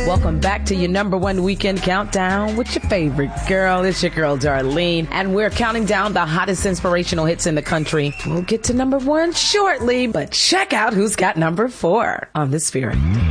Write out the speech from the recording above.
Welcome back to your number one weekend countdown with your favorite girl. It's your girl, Darlene. And we're counting down the hottest inspirational hits in the country. We'll get to number one shortly, but check out who's got number 4 on The Spirit.